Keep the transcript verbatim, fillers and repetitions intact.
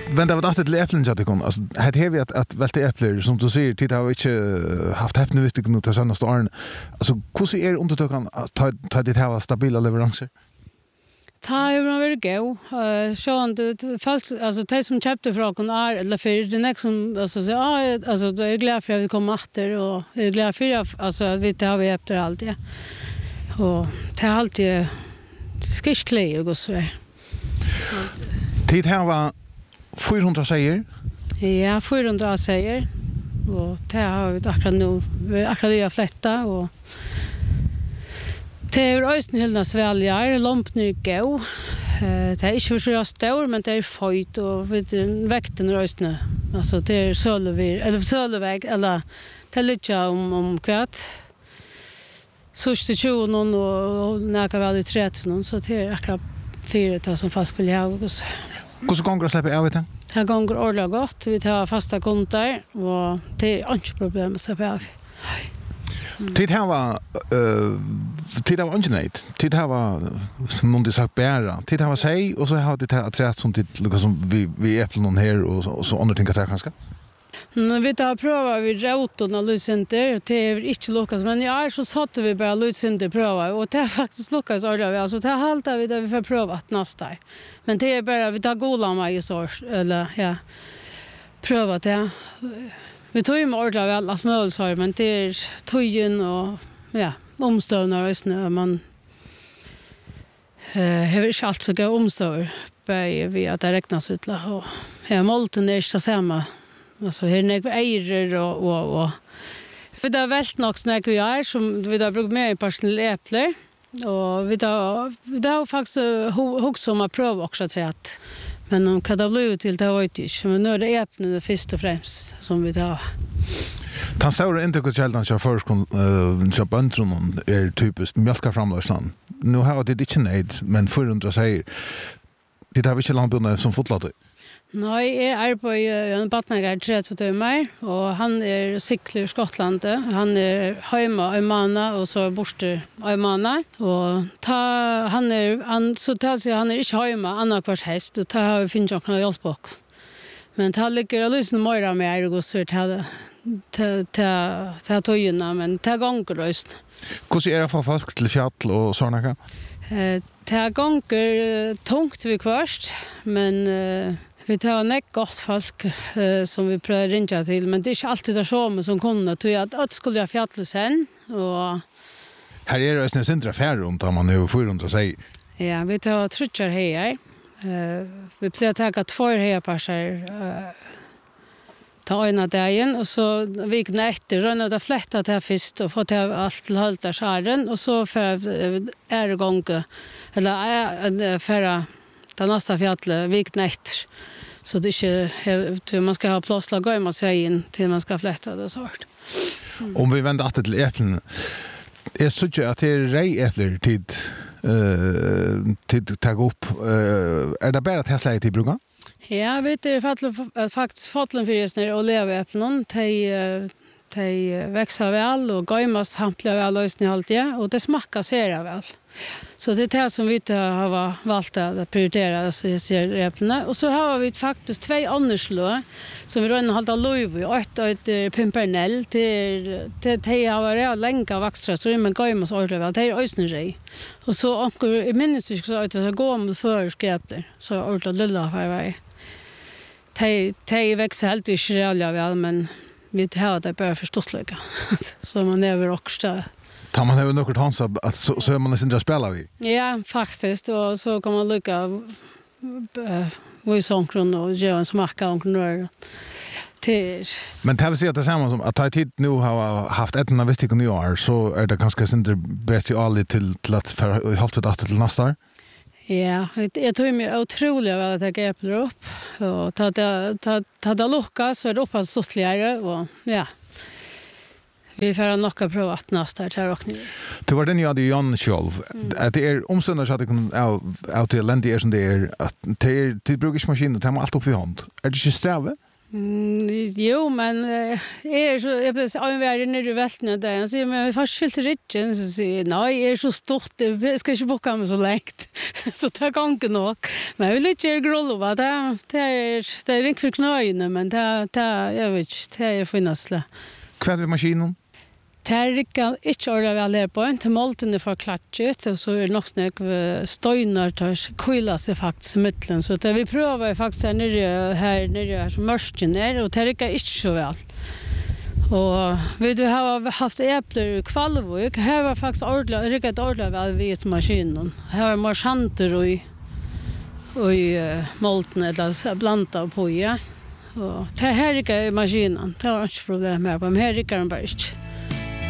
Men det var därför till äpplen så att det kom. Alltså det här vi att att välta äpplen som du säger tid har vi inte haft häftigt viktigt nu till senaste åren. Alltså hur ser er undertökan ta ta det här stabila leveranser? Ta har man varit gå. Eh så det falls alltså det som köpte från är eller för det nästa som alltså så ja alltså då är jag glad för att vi kommer åter och jag är glad för att alltså vi tar vi efter allt ja. Och det har alltid skiskle och så här. Tid här var fyrahundra säger. Ja, fyrahundra säger. Och det har vi akkurat nu akkurat det jag flätta och det är östen hela sväljar, lampen gå. Det är inte så stor men det är fojt och vet väkten östen. Alltså det är sölvir eller sölväg eller det är lite om om kvart. Sista tjugo någon och näka väl i tretton så det är akkurat fyra som fast skulle ha och så. Hur gånger att släppa av det? Det gånger ordentligt gott. Vi tar fasta kontor och det är inte problem att släppa av. Tid här var uh, tid här var ingenait. Tid här var som någon sagt bära. Tid här var sig och så har det här trätt som tid liksom vi vi äpplen här och, och så andra ting att kanske. Mm, vi tar pröva vi roten och lucenter det är inte lukas men jag är så satte vi bara lucenter pröva och det är faktiskt lukas ordentligt alltså det halta vi där vi får pröva nästa. Men det är bara vi tar goda mig så eller ja pröva det. Vi tog ju med ordentligt väl att möjligt så men det är tojen och ja omstövnar och snö man eh har inte allt så gå omstöver på vi att det räknas ut och ja molten är inte samma. Alltså här är ärer och och och för det är väl nog snack vi är som vi har brukt med i personal äpplen och vi då vi har faktiskt hugg om att pröva också så att men om kan det bli till det vet jag inte men nu är det äpplen det första och främst som vi tar. Han säger inte att källan kör först kon köp antron är typiskt mjölka framlösland. Nu har det inte nöjd men fyrahundra säger det har vi inte långt som fotlatte. Nej, jag är på en partnergård trettio timmar och han är cyklar i Skottland. Han är hemma i Mana och så borster i Mana och ta han är han så tar sig han är inte hemma andra kvart häst och ta vi finns också hjälp på. Men ta ligger och lyssna mer med och så ta ta ta ta tojna men ta gånger löst. Hur är det för folk till fjäll och såna? Eh ta gånger tungt vi kvart men eh, vi tar näck gott folk eh, som vi prövar ringa till men det är inte alltid det som som kommer till att att skulle jag fjälla sen och här är det en centra affär runt om man över fyrahundra säger. Ja, vi tar trutcher här. Eh vi plejer ta två här passar eh ta ena dagen och så veckan efter rönna det flätta till först och få till allt till halta skärden och så för är det gång eller för den nästa fjäll veckan efter. Så det är inte man ska ha plats att gå sig in till man ska flätta det sort. Mm. Om vi vänder åter till äpplen. Är så att det är rääpplen tid eh tid ta upp eh är det bara att häsla till brunga? Ja, vet det är faktiskt fatlen för just när oliväpplen de de växer väl och gaimas hamplar väl lösning allt ja och det smakar ser väl. Så det är det som vi har valt att prioritera så ser äpplena och så har vi faktiskt två andra slå som vi redan hållt löv och ett ett pimpernell till till det har varit länge växtra så men gaimas ordentligt väl det är ösneri. Och så ankor i minst vi ska att det går med förskräpler så ordentligt lilla har vi. Det det växer helt i själva väl men vi har det bara förstått lika. Så man är också tar man över något hans att så, så är man inte spela vi. Ja, faktiskt och så kan man lycka vi sånkron och göra en smaka och nu till. Men det vill säga att det samma som att ta tid nu har haft ett av viktiga nyår så är det ganska inte bättre all till till att för hållt det till nästa år. Ja, jag tror mig otroligt väl att jag hjälper upp och ta det ta ta det luckas så är det uppåt sottligare och ja. Vi får nog prova att nästa här och nu. Det var den jag hade Jan själv. Att det är omständigt att det kan av till lände är som det är att det är till bruksmaskin och det har allt upp i hand. Är det inte sträva? Mm, jo, men eh, är så jag vill säga är när du vältna där. Han säger men fast skilt richen så säger nej, är så stort det ska inte boka mig så längt. Så det går inte nog. Men jag vill inte göra grolva det det är det är inte för knöjne men det det jag vet inte det är finasla. Kvad vid maskinen? Det är inte inte ordentligt väl här på en till molten är för klatschet och så är det nog snäck stojnar tar kvilla sig faktiskt mitten så det vi prövar faktiskt här nere här nere här som mörken är och det är inte så väl. Och vi du har haft äpplen i Kvalvik här var faktiskt ordentligt riktigt ordentligt väl vid maskinen. Här var marschanter och i och i molten eller blanda på ja. Och det här är inte maskinen. Det har inte problem med men här är det bara inte.